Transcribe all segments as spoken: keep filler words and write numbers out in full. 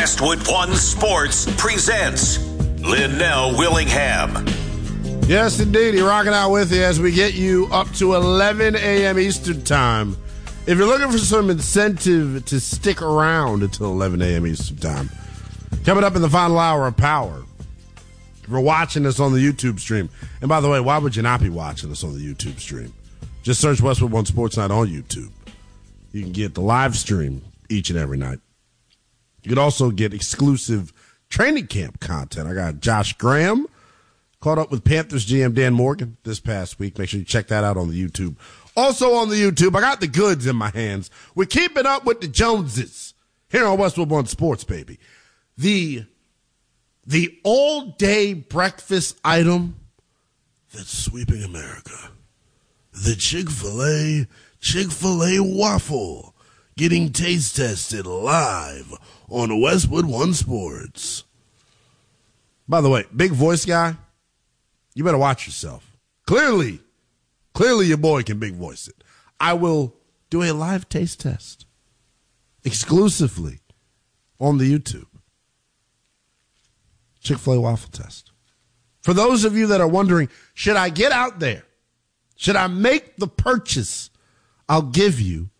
Westwood One Sports presents Linnell Willingham. Yes, indeed. He's rocking out with you as we get you up to eleven a.m. Eastern Time. If you're looking for some incentive to stick around until eleven a.m. Eastern Time, coming up in the final hour of Power, if you're watching us on the YouTube stream, and by the way, why would you not be watching us on the YouTube stream? Just search Westwood One Sports Night on YouTube. You can get the live stream each and every night. You can also get exclusive training camp content. I got Josh Graham caught up with Panthers G M Dan Morgan this past week. Make sure you check that out on the YouTube. Also on the YouTube, I got the goods in my hands. We're keeping up with the Joneses here on Westwood One Sports, baby. The, the all-day breakfast item that's sweeping America. The Chick-fil-A, Chick-fil-A waffle. Getting taste tested live on Westwood One Sports. By the way, big voice guy, you better watch yourself. Clearly, clearly your boy can big voice it. I will do a live taste test exclusively on the YouTube. Chick-fil-A waffle test. For those of you that are wondering, should I get out there? Should I make the purchase? I'll give you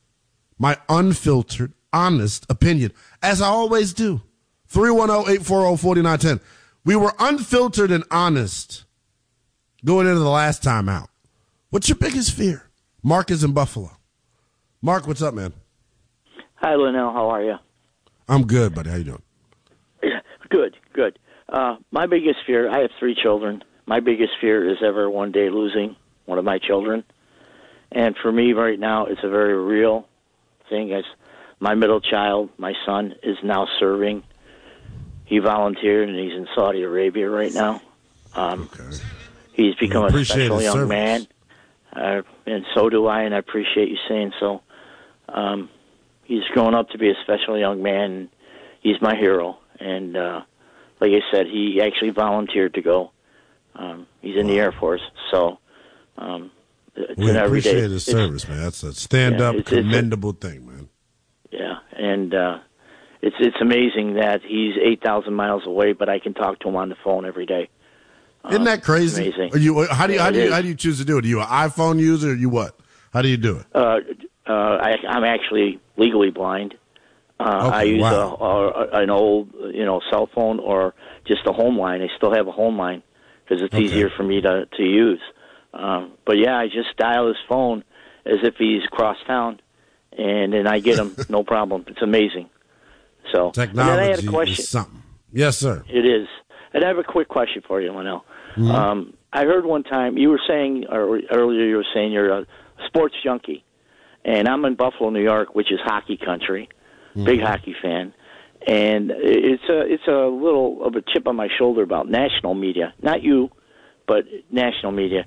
my unfiltered, honest opinion, as I always do. three one zero, eight four zero, four nine one zero. We were unfiltered and honest going into the last time out. What's your biggest fear? Mark is in Buffalo. Mark, what's up, man? Hi, Linnell. How are you? I'm good, buddy. How you doing? Good, good. Uh, my biggest fear, I have three children. My biggest fear is ever one day losing one of my children. And for me right now, it's a very real thing. As my middle child, my son, is now serving. He volunteered, and he's in Saudi Arabia right now. Um, okay. He's become a special young service. man, uh, and so do I, and I appreciate you saying so. Um, he's grown up to be a special young man, and he's my hero. And uh, like I said, he actually volunteered to go. Um, he's in wow. the Air Force, so um, it's we an appreciate everyday, his service, man. That's a stand-up, yeah, it's, commendable it's a, thing, man. Yeah, and uh, it's it's amazing that he's eight thousand miles away, but I can talk to him on the phone every day. Isn't that crazy? It's amazing. Are you, how do you, yeah, how do you, is. how do you choose to do it? Are you an iPhone user or you what? How do you do it? Uh, uh, I, I'm actually legally blind. Uh, okay, I use wow. a, a, an old, you know, cell phone or just a home line. I still have a home line because it's okay. easier for me to to use. Um, but yeah, I just dial his phone as if he's across town, and then I get him no problem. It's amazing. So technology and then I had a question. is something. Yes, sir. It is. And I have a quick question for you, Linnell. Mm-hmm. Um, I heard one time you were saying, or earlier you were saying you're a sports junkie, and I'm in Buffalo, New York, which is hockey country. Mm-hmm. Big hockey fan, and it's a it's a little of a chip on my shoulder about national media. Not you, but national media.